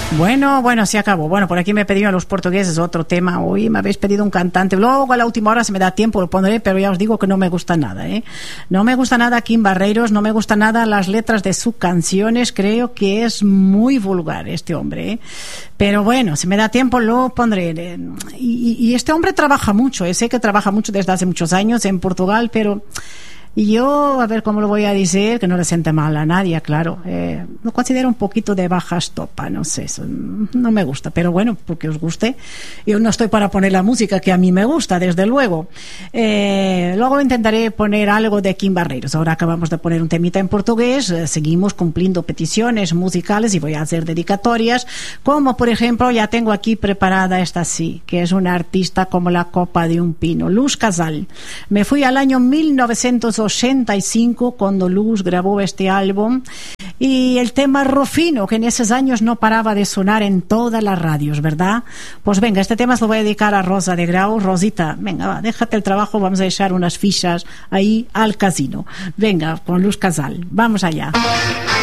Bueno, se acabó. Bueno, por aquí me pedían los portugueses otro tema. Hoy me habéis pedido un cantante. Luego a la última hora, si me da tiempo, lo pondré, pero ya os digo que no me gusta nada, ¿eh? No me gusta nada Kim Barreiros, no me gusta nada las letras de sus canciones. Creo que es muy vulgar este hombre, ¿eh? Pero bueno, si me da tiempo lo pondré. Y este hombre trabaja mucho, sé que trabaja mucho desde hace muchos años en Portugal, pero... Y yo, a ver cómo lo voy a decir, que no le siente mal a nadie, claro. Lo considero un poquito de baja estopa, no sé, eso no me gusta, pero bueno, porque os guste. Yo no estoy para poner la música que a mí me gusta, desde luego. Luego intentaré poner algo de Kim Barreiros. Ahora acabamos de poner un temita en portugués, seguimos cumpliendo peticiones musicales y voy a hacer dedicatorias, como por ejemplo, ya tengo aquí preparada esta sí, que es una artista como la copa de un pino, Luz Casal. Me fui al año 1985 cuando Luz grabó este álbum y el tema Rofino, que en esos años no paraba de sonar en todas las radios, ¿verdad? Pues venga, este tema se lo voy a dedicar a Rosa de Grau. Rosita, venga, va, déjate el trabajo, vamos a echar unas fichas ahí al casino. Venga, con Luz Casal, vamos allá.